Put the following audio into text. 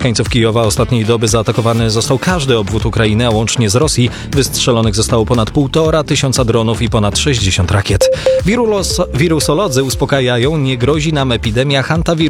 mieszkańców Kijowa ostatniej doby zaatakowany został każdy obwód Ukrainy, a łącznie z Rosji wystrzelonych zostało ponad 1500 dronów i ponad 60 rakiet. Wirusolodzy uspokajają, nie grozi nam epidemia hantawirusa.